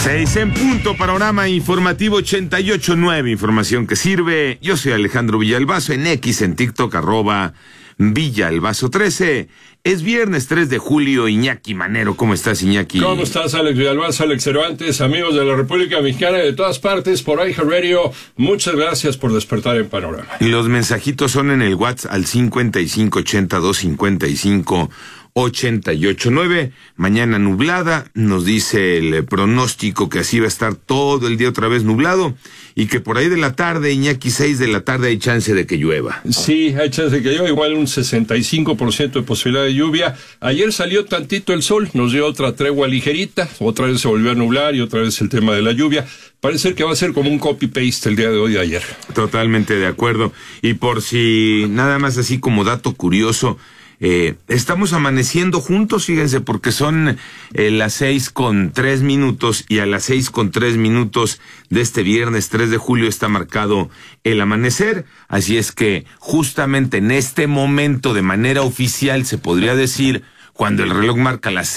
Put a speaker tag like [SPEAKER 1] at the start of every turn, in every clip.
[SPEAKER 1] 6 en punto, panorama informativo 88.9, información que sirve. Yo soy Alejandro Villalbazo, en X, en TikTok, @Villalbazo13. Es viernes 3 de julio, Iñaki Manero. ¿Cómo estás, Iñaki?
[SPEAKER 2] ¿Cómo estás, Alex Villalbazo, Alex Cervantes, amigos de la República Mexicana y de todas partes por iHeartRadio? Muchas gracias por despertar en Panorama.
[SPEAKER 1] Y los mensajitos son en el WhatsApp al 55825588.9. Mañana nublada, nos dice el pronóstico que así va a estar todo el día otra vez nublado y que por ahí de la tarde, Iñaki, 6 de la tarde hay chance de que llueva.
[SPEAKER 2] Sí, hay chance de que llueva, igual un 65% de posibilidad de lluvia. Ayer salió tantito el sol, nos dio otra tregua ligerita, otra vez se volvió a nublar y otra vez el tema de la lluvia. Parece que va a ser como un copy-paste el día de hoy de ayer.
[SPEAKER 1] Totalmente de acuerdo. Y por si nada más así como dato curioso, estamos amaneciendo juntos, fíjense, porque son las 6:03 y a las 6:03 de este viernes 3 de julio está marcado el amanecer, así es que justamente en este momento de manera oficial se podría decir, cuando el reloj marca las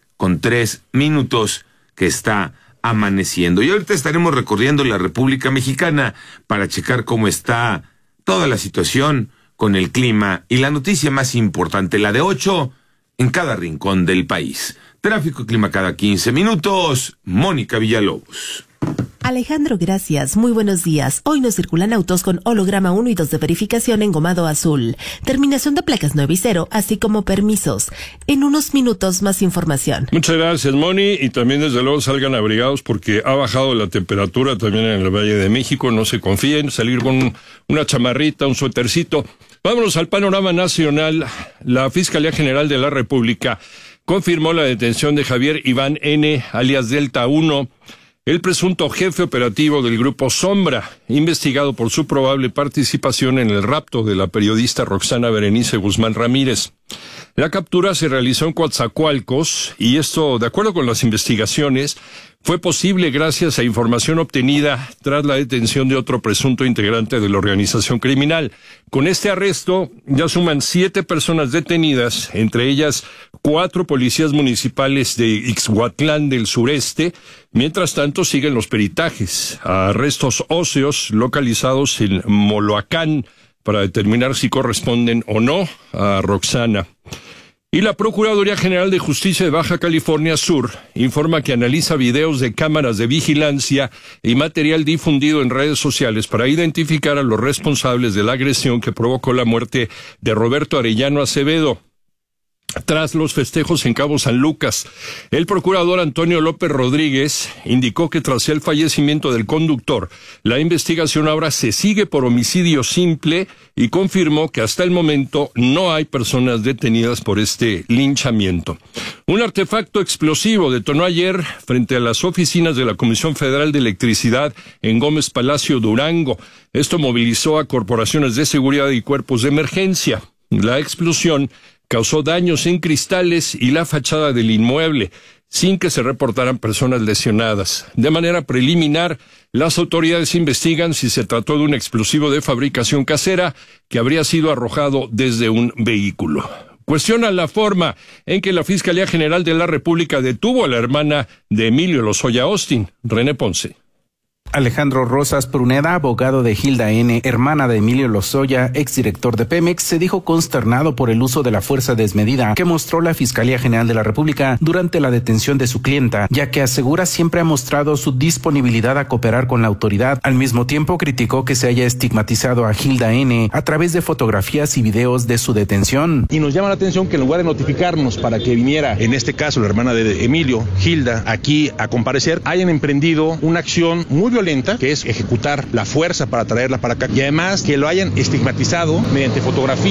[SPEAKER 1] 6:03 que está amaneciendo. Y ahorita estaremos recorriendo la República Mexicana para checar cómo está toda la situación con el clima y la noticia más importante, la de 8 en cada rincón del país. Tráfico y clima cada 15 minutos. Mónica Villalobos.
[SPEAKER 3] Alejandro, gracias. Muy buenos días. Hoy no circulan autos con holograma 1 y 2 de verificación engomado azul. Terminación de placas 9 y 0, así como permisos. En unos minutos más información.
[SPEAKER 2] Muchas gracias, Moni. Y también desde luego salgan abrigados porque ha bajado la temperatura también en el Valle de México. No se confíen, salir con una chamarrita, un suétercito. Vámonos al panorama nacional. La Fiscalía General de la República confirmó la detención de Javier Iván N., alias Delta 1, el presunto jefe operativo del Grupo Sombra, investigado por su probable participación en el rapto de la periodista Roxana Berenice Guzmán Ramírez. La captura se realizó en Coatzacoalcos y esto, de acuerdo con las investigaciones, fue posible gracias a información obtenida tras la detención de otro presunto integrante de la organización criminal. Con este arresto ya suman 7 personas detenidas, entre ellas 4 policías municipales de Ixhuatlán del sureste. Mientras tanto siguen los peritajes a restos óseos localizados en Moloacán para determinar si corresponden o no a Roxana. Y la Procuraduría General de Justicia de Baja California Sur informa que analiza videos de cámaras de vigilancia y material difundido en redes sociales para identificar a los responsables de la agresión que provocó la muerte de Roberto Arellano Acevedo tras los festejos en Cabo San Lucas. El procurador Antonio López Rodríguez indicó que tras el fallecimiento del conductor, la investigación ahora se sigue por homicidio simple y confirmó que hasta el momento no hay personas detenidas por este linchamiento. Un artefacto explosivo detonó ayer frente a las oficinas de la Comisión Federal de Electricidad en Gómez Palacio, Durango. Esto movilizó a corporaciones de seguridad y cuerpos de emergencia. La explosión causó daños en cristales y la fachada del inmueble, sin que se reportaran personas lesionadas. De manera preliminar, las autoridades investigan si se trató de un explosivo de fabricación casera que habría sido arrojado desde un vehículo. Cuestionan la forma en que la Fiscalía General de la República detuvo a la hermana de Emilio Lozoya Austin, René Ponce.
[SPEAKER 4] Alejandro Rosas Pruneda, abogado de Hilda N., hermana de Emilio Lozoya, exdirector de Pemex, se dijo consternado por el uso de la fuerza desmedida que mostró la Fiscalía General de la República durante la detención de su clienta, ya que asegura siempre ha mostrado su disponibilidad a cooperar con la autoridad. Al mismo tiempo, criticó que se haya estigmatizado a Hilda N. a través de fotografías y videos de su detención.
[SPEAKER 5] Y nos llama la atención que en lugar de notificarnos para que viniera, en este caso la hermana de Emilio, Hilda, aquí a comparecer, hayan emprendido una acción muy violenta, que es ejecutar la fuerza para traerla para acá, y además que lo hayan estigmatizado mediante fotografía.